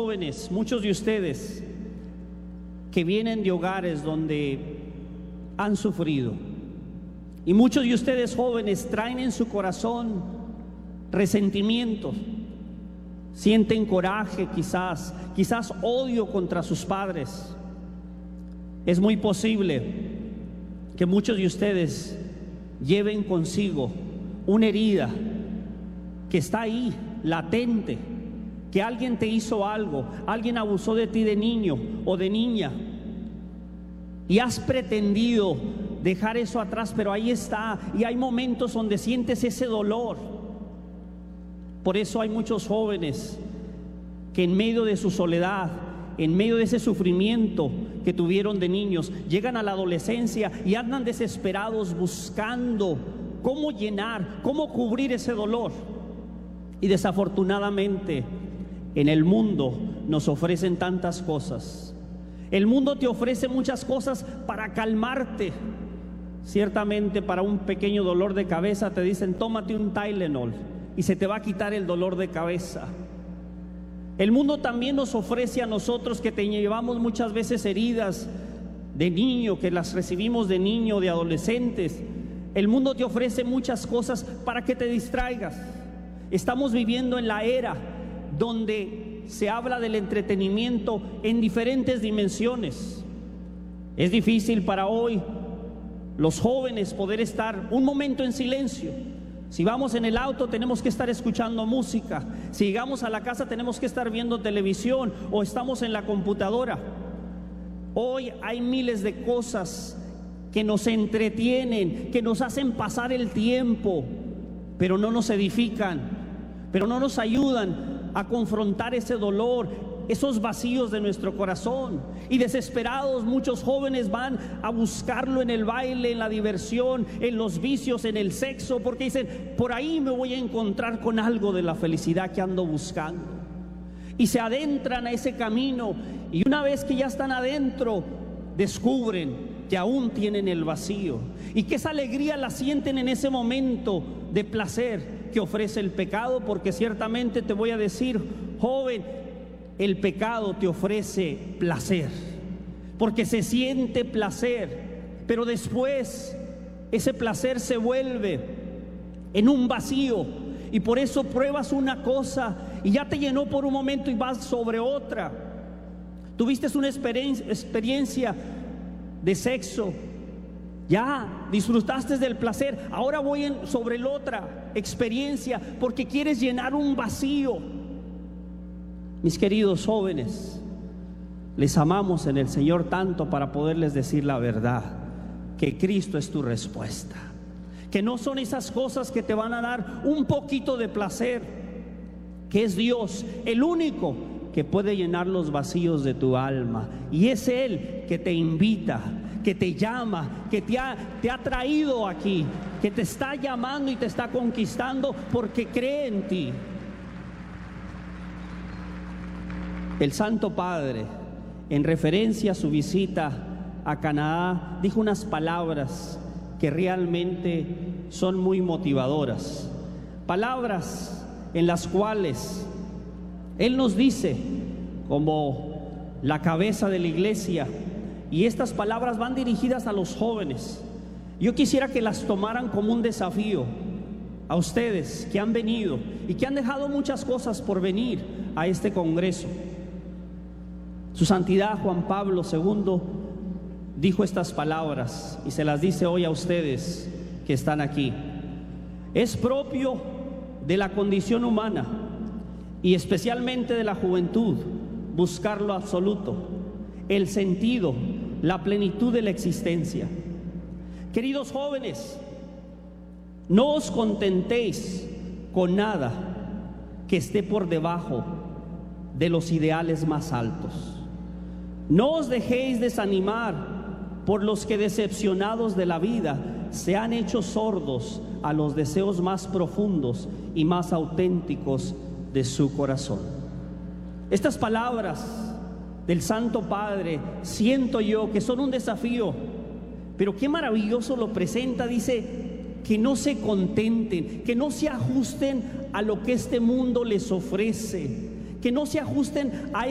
jóvenes, muchos de ustedes que vienen de hogares donde han sufrido, y muchos de ustedes jóvenes traen en su corazón resentimientos, sienten coraje, quizás odio contra sus padres. Es muy posible que muchos de ustedes lleven consigo una herida que está ahí, latente, que alguien te hizo algo, alguien abusó de ti de niño o de niña, y has pretendido dejar eso atrás, pero ahí está, y hay momentos donde sientes ese dolor. Por eso hay muchos jóvenes que en medio de su soledad, en medio de ese sufrimiento que tuvieron de niños, llegan a la adolescencia y andan desesperados buscando cómo llenar, cómo cubrir ese dolor. Y desafortunadamente en el mundo nos ofrecen tantas cosas. El mundo te ofrece muchas cosas para calmarte. Ciertamente para un pequeño dolor de cabeza te dicen tómate un Tylenol y se te va a quitar el dolor de cabeza. El mundo también nos ofrece a nosotros que te llevamos muchas veces heridas de niño, que las recibimos de niño, de adolescentes. El mundo te ofrece muchas cosas para que te distraigas. Estamos viviendo en la era donde se habla del entretenimiento en diferentes dimensiones. Es difícil para hoy los jóvenes poder estar un momento en silencio. Si vamos en el auto tenemos que estar escuchando música, si llegamos a la casa tenemos que estar viendo televisión o estamos en la computadora. Hoy hay miles de cosas que nos entretienen, que nos hacen pasar el tiempo, pero no nos edifican, pero no nos ayudan a confrontar ese dolor, esos vacíos de nuestro corazón. Y desesperados muchos jóvenes van a buscarlo en el baile, en la diversión, en los vicios, en el sexo, porque dicen por ahí me voy a encontrar con algo de la felicidad que ando buscando. Y se adentran a ese camino, y una vez que ya están adentro descubren que aún tienen el vacío, y que esa alegría la sienten en ese momento de placer que ofrece el pecado. Porque ciertamente te voy a decir, joven, el pecado te ofrece placer, porque se siente placer, pero después ese placer se vuelve en un vacío, y por eso pruebas una cosa y ya te llenó por un momento y vas sobre otra. Tuviste una experiencia de sexo, ya disfrutaste del placer, ahora voy sobre la otra experiencia porque quieres llenar un vacío. Mis queridos jóvenes, les amamos en el Señor tanto para poderles decir la verdad, que Cristo es tu respuesta, que no son esas cosas que te van a dar un poquito de placer, que es Dios el único que puede llenar los vacíos de tu alma, y es Él que te invita, que te llama, que te ha traído aquí, que te está llamando y te está conquistando porque cree en ti. El Santo Padre, en referencia a su visita a Canadá, dijo unas palabras que realmente son muy motivadoras, palabras en las cuales Él nos dice como la cabeza de la iglesia, y estas palabras van dirigidas a los jóvenes. Yo quisiera que las tomaran como un desafío a ustedes que han venido y que han dejado muchas cosas por venir a este congreso. Su Santidad Juan Pablo II dijo estas palabras y se las dice hoy a ustedes que están aquí. Es propio de la condición humana y especialmente de la juventud buscar lo absoluto, el sentido, la plenitud de la existencia. Queridos jóvenes, no os contentéis con nada que esté por debajo de los ideales más altos. No os dejéis desanimar por los que, decepcionados de la vida, se han hecho sordos a los deseos más profundos y más auténticos de su corazón. Estas palabras del Santo Padre siento yo que son un desafío, pero qué maravilloso lo presenta. Dice que no se contenten, que no se ajusten a lo que este mundo les ofrece, que no se ajusten a